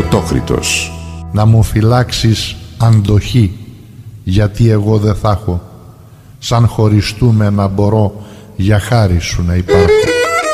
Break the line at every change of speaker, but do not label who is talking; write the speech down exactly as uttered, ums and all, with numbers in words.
Πρωτόκριτος.
Να μου φυλάξεις αντοχή, γιατί εγώ δεν θα έχω, σαν χωριστούμε να μπορώ για χάρη σου να υπάρχω.